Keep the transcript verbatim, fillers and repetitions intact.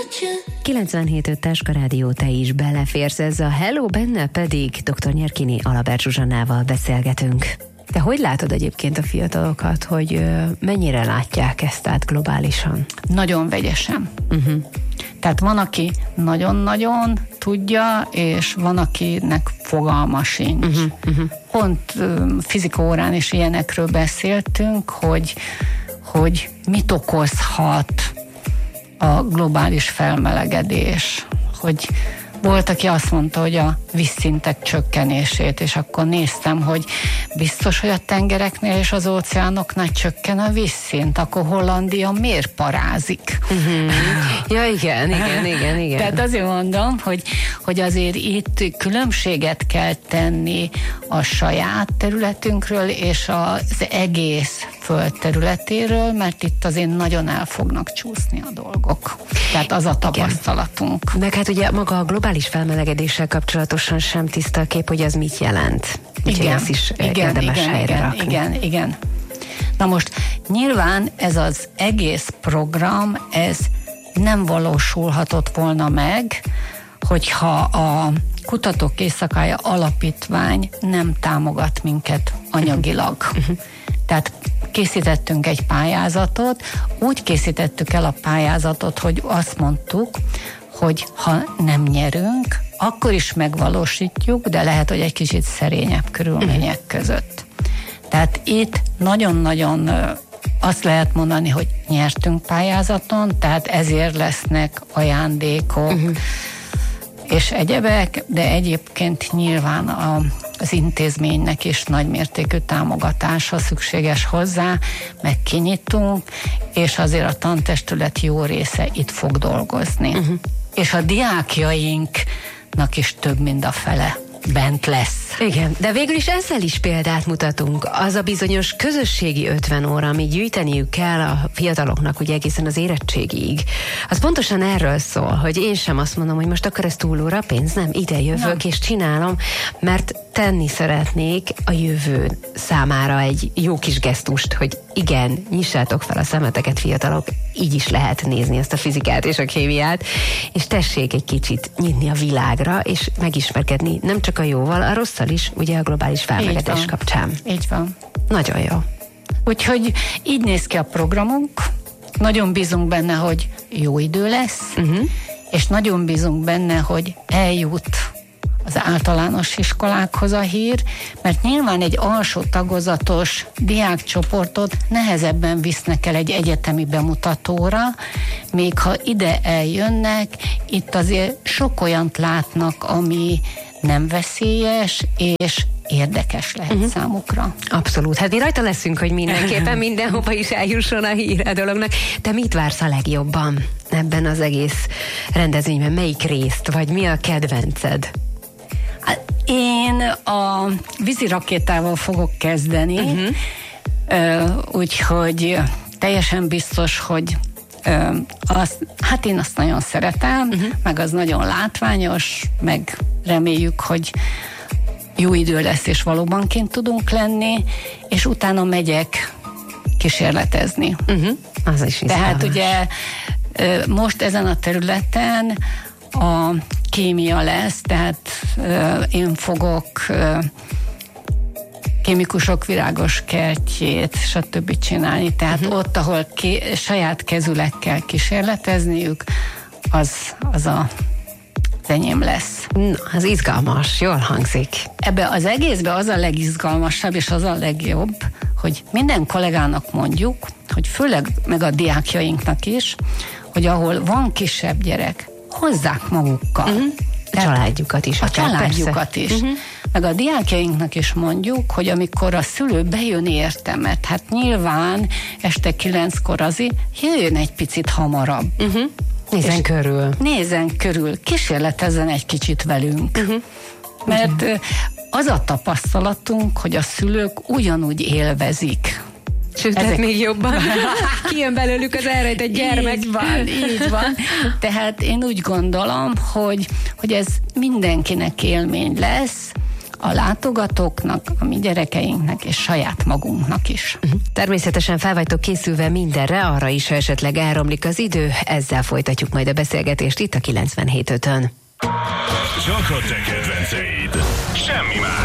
kilencvenhét öt Táska Rádió, te is beleférsz, ez a Hello, benne pedig dr. Nyerkini Alabert Zsuzsannával beszélgetünk. Te hogy látod egyébként a fiatalokat, hogy mennyire látják ezt át globálisan? Nagyon vegyesen. Uh-huh. Tehát van, aki nagyon-nagyon tudja, és van, akinek fogalma sincs. Uh-huh. Uh-huh. Pont fizika órán is ilyenekről beszéltünk, hogy, hogy mit okozhat a globális felmelegedés, hogy volt, aki azt mondta, hogy a vízszintek csökkenését, és akkor néztem, hogy biztos, hogy a tengereknél és az óceánoknál csökken a vízszint, akkor Hollandia miért parázik? Uh-huh. Ja, igen, igen, igen, igen. Tehát azért mondom, hogy, hogy azért itt különbséget kell tenni a saját területünkről és az egész föld területéről, mert itt azért nagyon el fognak csúszni a dolgok. Tehát az a tapasztalatunk. Igen. Meg hát ugye maga a globális felmelegedéssel kapcsolatosan sem tiszta a kép, hogy az mit jelent. Úgyhogy ezt is igen, érdemes igen, helyre igen, rakni. igen, igen. Na most nyilván ez az egész program, ez nem valósulhatott volna meg, hogyha a Kutatók Éjszakája Alapítvány nem támogat minket anyagilag. Uh-huh. Tehát készítettünk egy pályázatot, úgy készítettük el a pályázatot, hogy azt mondtuk, hogy ha nem nyerünk, akkor is megvalósítjuk, de lehet, hogy egy kicsit szerényebb körülmények között. Tehát itt nagyon-nagyon azt lehet mondani, hogy nyertünk pályázaton, tehát ezért lesznek ajándékok, uh-huh. és egyebek, de egyébként nyilván a, az intézménynek is nagymértékű támogatása szükséges hozzá, meg kinyitunk, és azért a tantestület jó része itt fog dolgozni. Uh-huh. És a diákjainknak is több, mint a fele bent lesz. Igen, de végül is ezzel is példát mutatunk. Az a bizonyos közösségi ötven óra, amit gyűjteniük kell a fiataloknak ugye egészen az érettségig. Az pontosan erről szól, hogy én sem azt mondom, hogy most akkor ez túlóra pénz, nem, ide jövök nem. és csinálom, mert tenni szeretnék a jövő számára egy jó kis gesztust, hogy igen, nyissátok fel a szemeteket, fiatalok, így is lehet nézni ezt a fizikát és a kémiát, és tessék egy kicsit nyitni a világra, és megismerkedni nem csak a jóval, a rosszal is, ugye a globális felmelegedés kapcsán. Így van. Nagyon jó. Úgyhogy így néz ki a programunk, nagyon bízunk benne, hogy jó idő lesz, uh-huh. és nagyon bízunk benne, hogy eljut az általános iskolákhoz a hír, mert nyilván egy alsó tagozatos diákcsoportot nehezebben visznek el egy egyetemi bemutatóra, még ha ide eljönnek, itt azért sok olyant látnak, ami nem veszélyes, és érdekes lehet uh-huh. számukra. Abszolút. Hát mi rajta leszünk, hogy mindenképpen mindenhova is eljusson a hír a dolognak. Te mit vársz a legjobban ebben az egész rendezvényben? Melyik részt, vagy mi a kedvenced? Én a vízirakétával fogok kezdeni, uh-huh. úgyhogy teljesen biztos, hogy azt, hát én azt nagyon szeretem, uh-huh. meg az nagyon látványos, meg reméljük, hogy jó idő lesz, és valóban kint tudunk lenni, és utána megyek kísérletezni. Uh-huh. Az is Tehát ugye most ezen a területen a kémia lesz, tehát uh, én fogok uh, kémikusok virágos kertjét, stb. Csinálni. Tehát uh-huh. ott, ahol ké- saját kezülekkel kísérletezniük, az, az a enyém lesz. Na, az izgalmas, jól hangzik. Ebbe az egészbe az a legizgalmasabb, és az a legjobb, hogy minden kollégának mondjuk, hogy főleg meg a diákjainknak is, hogy ahol van kisebb gyerek, hozzák magukkal. Uh-huh. A családjukat is. A családjukat is. Uh-huh. Meg a diákjainknak is mondjuk, hogy amikor a szülő bejön érte, mert hát nyilván este kilenckor azért jöjjön egy picit hamarabb. Uh-huh. Nézzen körül. Nézzen körül, kísérletezzen egy kicsit velünk. Uh-huh. Mert uh-huh. az a tapasztalatunk, hogy a szülők ugyanúgy élvezik. Sőt, ezek... még jobban. Kijön belőlük az elrejtett gyermek. Így van, így van. Tehát én úgy gondolom, hogy, hogy ez mindenkinek élmény lesz, a látogatóknak, a mi gyerekeinknek és saját magunknak is. Természetesen fel vagytok készülve mindenre, arra is, ha esetleg elromlik az idő, ezzel folytatjuk majd a beszélgetést itt a kilencvenhét ötön. Csak a te kedvenceid, semmi más.